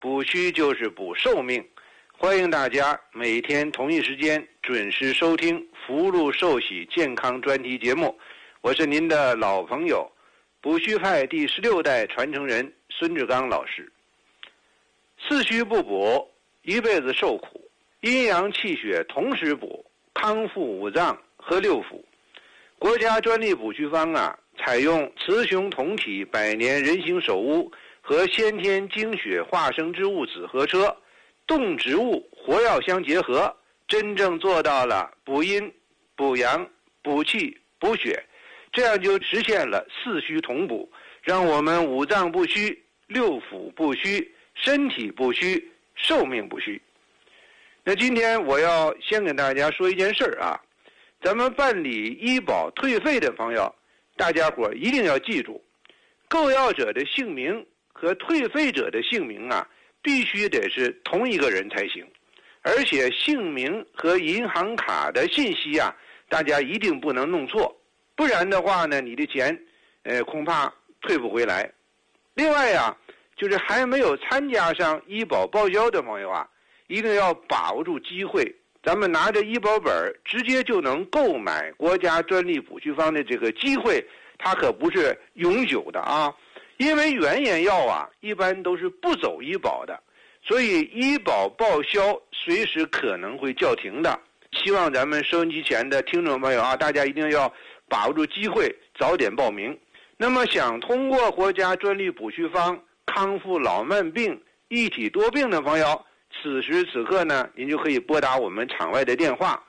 补虚就是补寿命。欢迎大家每天同一时间准时收听福禄寿喜健康专题节目，我是您的老朋友补虚派第16代传承人孙志刚老师。四虚不补，一辈子受苦；阴阳气血同时补，康复五脏和六腑。国家专利补虚方采用雌雄同体百年人形首乌和先天精血化生之物子合车，动植物活药相结合，真正做到了补阴、补阳、补气、补血，这样就实现了四虚同补，让我们五脏不虚，六腑不虚，身体不虚，寿命不虚。那今天我要先跟大家说一件事咱们办理医保退费的朋友，大家伙一定要记住，购药者的姓名和退费者的姓名必须得是同一个人才行，而且姓名和银行卡的信息大家一定不能弄错，不然的话呢，你的钱恐怕退不回来。另外就是还没有参加上医保报销的朋友一定要把握住机会，咱们拿着医保本直接就能购买国家专利补虚方的这个机会，它可不是永久的因为原研药一般都是不走医保的，所以医保报销随时可能会叫停的。希望咱们收音机前的听众朋友大家一定要把握住机会，早点报名。那么想通过国家专利补虚方康复老慢病、一体多病的朋友，此时此刻呢，您就可以拨打我们场外的电话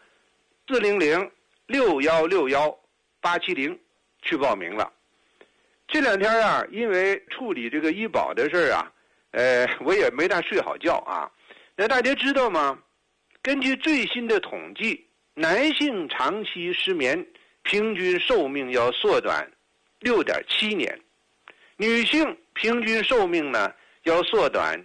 400-6161-870去报名了。这两天因为处理这个医保的事我也没大睡好觉那大家知道吗？根据最新的统计，男性长期失眠平均寿命要缩短 6.7 年，女性平均寿命呢要缩短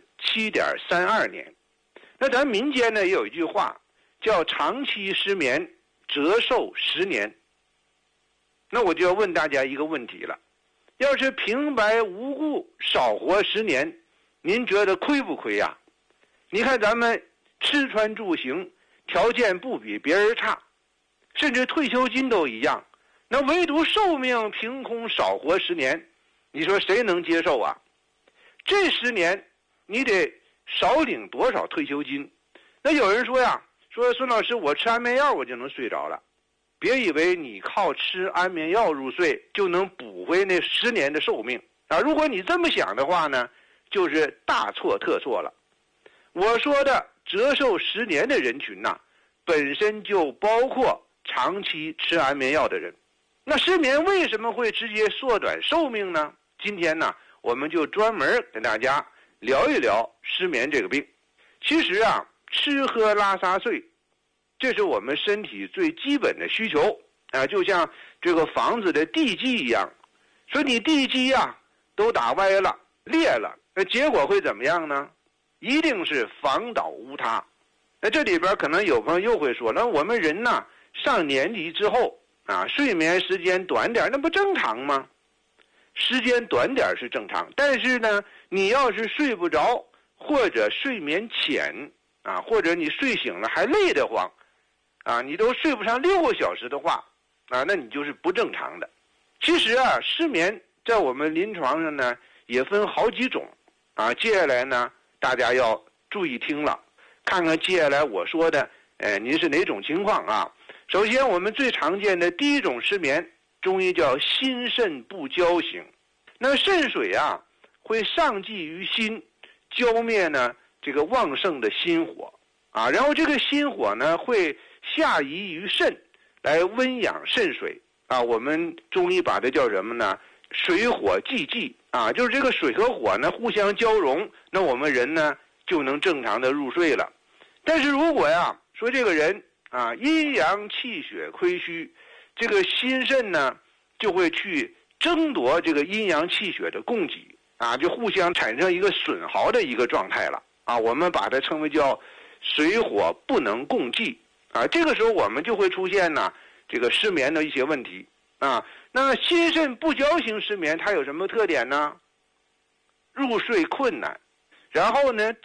7.32 年。那咱民间呢也有一句话叫长期失眠折寿10年。那我就要问大家一个问题了，要是平白无故少活10年，您觉得亏不亏你看咱们吃穿住行条件不比别人差，甚至退休金都一样，那唯独寿命凭空少活10年，你说谁能接受这10年你得少领多少退休金？那有人说说孙老师，我吃安眠药我就能睡着了。别以为你靠吃安眠药入睡就能补回那10年的寿命如果你这么想的话呢，就是大错特错了。我说的折寿10年的人群本身就包括长期吃安眠药的人。那失眠为什么会直接缩短寿命呢？今天呢，我们就专门跟大家聊一聊失眠这个病。其实吃喝拉撒睡，这是我们身体最基本的需求就像这个房子的地基一样，说你地基都打歪了裂了，那结果会怎么样呢？一定是房倒屋塌。那这里边可能有朋友又会说，那我们人上年纪之后睡眠时间短点，那不正常吗？时间短点是正常，但是呢，你要是睡不着，或者睡眠浅或者你睡醒了还累得慌你都睡不上6个小时的话那你就是不正常的。其实失眠在我们临床上呢也分好几种接下来呢大家要注意听了，看看接下来我说的您是哪种情况首先我们最常见的第一种失眠，中医叫心肾不交型。那肾水会上济于心，浇灭呢这个旺盛的心火然后这个心火呢会下移于肾，来温养肾水我们中医把它叫什么呢？水火既济就是这个水和火呢互相交融，那我们人呢就能正常的入睡了。但是如果说这个人阴阳气血亏虚，这个心肾呢就会去争夺这个阴阳气血的供给就互相产生一个损耗的一个状态了我们把它称为叫水火不能共济这个时候我们就会出现这个失眠的一些问题那心肾不交型失眠它有什么特点呢？入睡困难， 然后呢